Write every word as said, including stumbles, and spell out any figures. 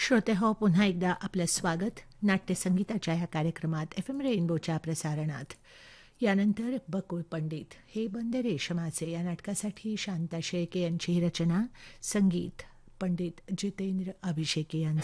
श्रोते हो, पुन्हा एकदा आपलं स्वागत नाट्यसंगीताच्या ह्या कार्यक्रमात एफ एम रेनबोच्या प्रसारणात. यानंतर बकुळ पंडित हे बंद रेशमाचे या नाटकासाठी शांता शेळके यांची ही रचना, संगीत पंडित जितेंद्र अभिषेकी यांचं.